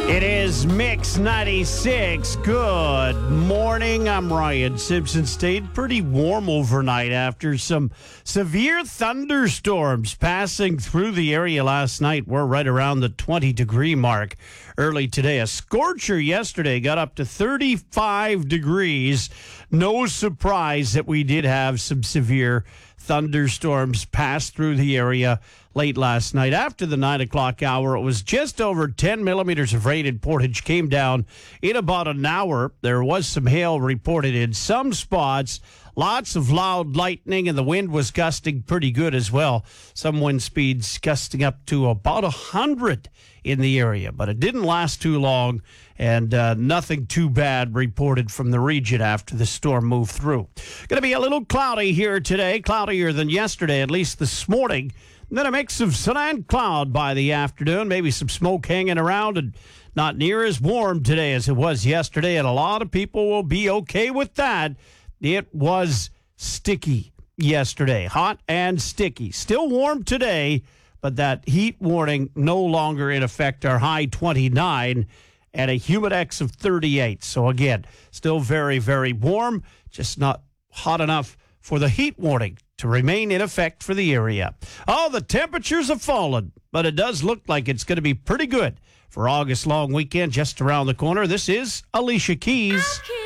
It is Mix 96. Good morning. I'm Ryan Simpson. Stayed pretty warm overnight after some severe thunderstorms passing through the area last night. We're right around the 20-degree mark early today. A scorcher yesterday got up to 35 degrees. No surprise that we did have some severe thunderstorms pass through the area late last night. After the 9 o'clock hour, it was just over 10 millimeters of rain in Portage. Came down in about an hour. There was some hail reported in some spots. Lots of loud lightning, and the wind was gusting pretty good as well. Some wind speeds gusting up to about 100 in the area, but it didn't last too long, and nothing too bad reported from the region after the storm moved through. Going to be a little cloudy here today, cloudier than yesterday, at least this morning. And then a mix of sun and cloud by the afternoon, maybe some smoke hanging around, and not near as warm today as it was yesterday, and a lot of people will be okay with that. It was sticky yesterday, hot and sticky. Still warm today, but that heat warning no longer in effect. Our high 29 and a humidex of 38. So again, still very, very warm, just not hot enough for the heat warning to remain in effect for the area. Oh, the temperatures have fallen, but it does look like it's going to be pretty good for August long weekend just around the corner. This is Alicia Keys.